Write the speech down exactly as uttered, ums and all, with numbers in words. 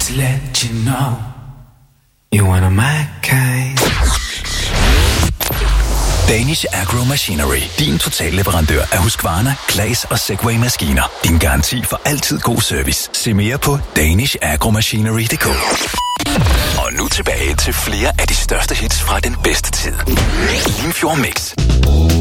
to let you know you're one of my kind. Danish Agro Machinery. Din totalleverandør af Husqvarna, Claes og Segway-maskiner. Din garanti for altid god service. Se mere på danish agro machinery punktum d k. Og nu tilbage til flere af de største hits fra den bedste tid. Limfjord Mix.